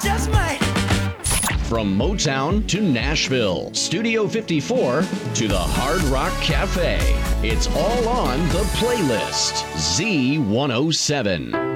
just might. From Motown to Nashville, Studio 54 to the Hard Rock Cafe. It's all on the playlist. Z107.